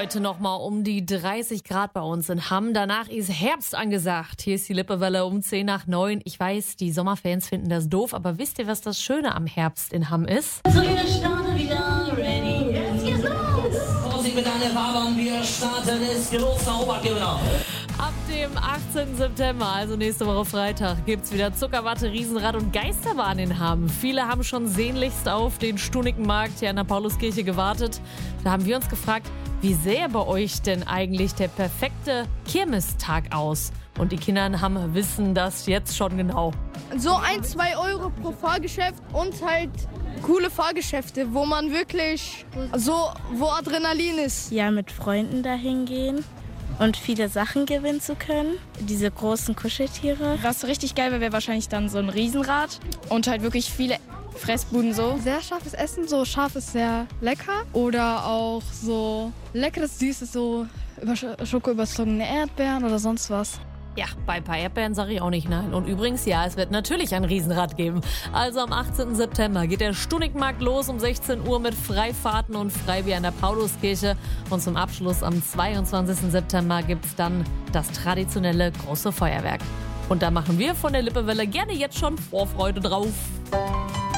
Heute nochmal um die 30 Grad bei uns in Hamm. Danach ist Herbst angesagt. Hier ist die Lippewelle um 10 nach 9. Ich weiß, die Sommerfans finden das doof, aber wisst ihr, was das Schöne am Herbst in Hamm ist? So, wir starten wieder. Ready? Jetzt geht's los. Vorsicht mit deinen Fahrbahn. Wir starten. Es geht los, der Obergewinner. Ab dem 18. September, also nächste Woche Freitag, gibt's wieder Zuckerwatte, Riesenrad und Geisterbahn in Hamm. Viele haben schon sehnlichst auf den Stunikenmarkt hier an der Pauluskirche gewartet. Da haben wir uns gefragt, wie sähe bei euch denn eigentlich der perfekte Kirmestag aus? Und die Kinder in Hamm wissen das jetzt schon genau. So 1-2 Euro pro Fahrgeschäft und halt coole Fahrgeschäfte, wo man wirklich wo Adrenalin ist. Ja, mit Freunden dahin gehen und viele Sachen gewinnen zu können. Diese großen Kuscheltiere. Was richtig geil wäre wahrscheinlich dann so ein Riesenrad und halt wirklich viele Fressbuden so. Sehr scharfes Essen, so scharf ist sehr lecker. Oder auch so leckeres, süßes, so Schoko überzogene Erdbeeren oder sonst was. Ja, bei ein paar Erdbeeren sage ich auch nicht nein. Und übrigens, ja, es wird natürlich ein Riesenrad geben. Also am 18. September geht der Stunikenmarkt los um 16 Uhr mit Freifahrten und Freibier an der Pauluskirche. Und zum Abschluss am 22. September gibt's dann das traditionelle große Feuerwerk. Und da machen wir von der Lippewelle gerne jetzt schon Vorfreude drauf.